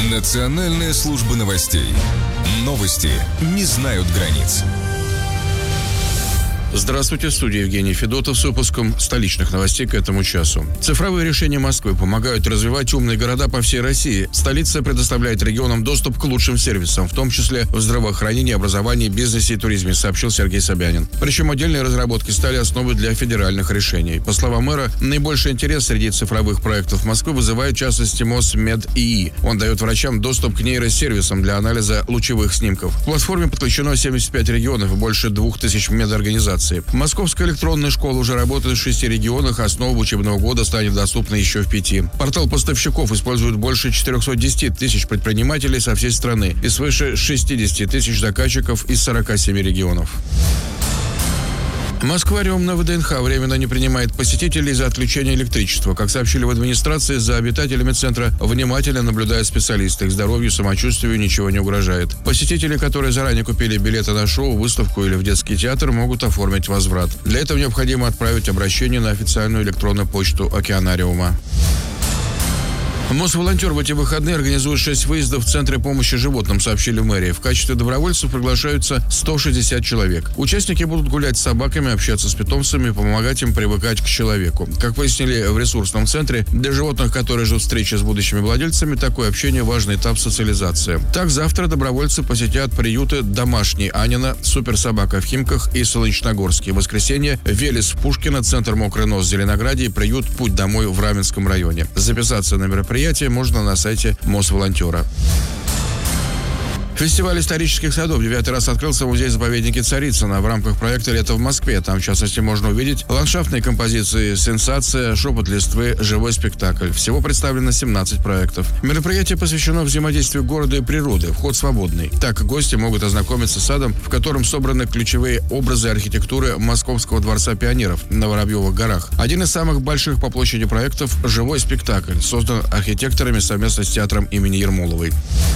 Национальная служба новостей. Новости не знают границ. Здравствуйте, в студии Евгений Федотов с выпуском столичных новостей к этому часу. Цифровые решения Москвы помогают развивать умные города по всей России. Столица предоставляет регионам доступ к лучшим сервисам, в том числе в здравоохранении, образовании, бизнесе и туризме, сообщил Сергей Собянин. Причем отдельные разработки стали основой для федеральных решений. По словам мэра, наибольший интерес среди цифровых проектов Москвы вызывает, в частности, МОС-МЕД-ИИ. Он дает врачам доступ к нейросервисам для анализа лучевых снимков. К платформе подключено 75 регионов и больше 2000 медорганизаций. Московская электронная школа уже работает в 6 регионах, основа учебного года станет доступна еще в 5. Портал поставщиков использует больше 410 тысяч предпринимателей со всей страны и свыше 60 тысяч заказчиков из 47 регионов. Москвариум на ВДНХ временно не принимает посетителей из-за отключения электричества. Как сообщили в администрации, за обитателями центра внимательно наблюдают специалисты. Их здоровью, самочувствию ничего не угрожает. Посетители, которые заранее купили билеты на шоу, выставку или в детский театр, могут оформить возврат. Для этого необходимо отправить обращение на официальную электронную почту океанариума. Мосволонтер в эти выходные организует 6 выездов в Центре помощи животным, сообщили в мэрии. В качестве добровольцев приглашаются 160 человек. Участники будут гулять с собаками, общаться с питомцами, помогать им привыкать к человеку. Как выяснили в ресурсном центре, для животных, которые ждут встречи с будущими владельцами, такое общение – важный этап социализации. Так, завтра добровольцы посетят приюты «Домашний» Анина, «Суперсобака» в Химках и Солнечногорске. В воскресенье «Велес» в Пушкино, «Центр Мокрый нос» в Зеленограде и приют «Путь домой» в Раменском районе. Записаться на мероприятие можно на сайте Мосволонтера. Фестиваль исторических садов 9-й раз открылся в музее-заповеднике Царицына в рамках проекта «Лето в Москве». Там, в частности, можно увидеть ландшафтные композиции «Сенсация», «Шепот листвы», «Живой спектакль». Всего представлено 17 проектов. Мероприятие посвящено взаимодействию города и природы. Вход свободный. Так, гости могут ознакомиться с садом, в котором собраны ключевые образы архитектуры Московского дворца пионеров на Воробьевых горах. Один из самых больших по площади проектов «Живой спектакль» создан архитекторами совместно с театром имени Ермоловой.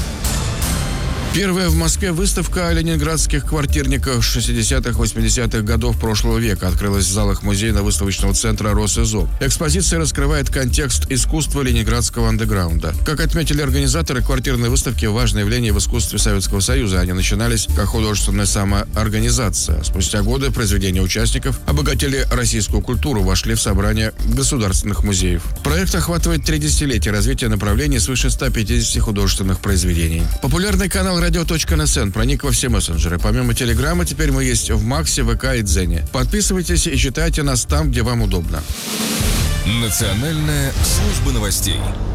Первая в Москве выставка о ленинградских квартирниках 60-80-х годов прошлого века открылась в залах музейно-выставочного центра Росизо. Экспозиция раскрывает контекст искусства ленинградского андеграунда. Как отметили организаторы, квартирные выставки – важное явление в искусстве Советского Союза. Они начинались как художественная самоорганизация. Спустя годы произведения участников обогатили российскую культуру, вошли в собрание государственных музеев. Проект охватывает 3 десятилетия развития направлений свыше 150 художественных произведений. Популярный канал Radio.NSN проник во все мессенджеры. Помимо Телеграма, теперь мы есть в Максе, ВК и Дзене. Подписывайтесь и читайте нас там, где вам удобно. Национальная служба новостей.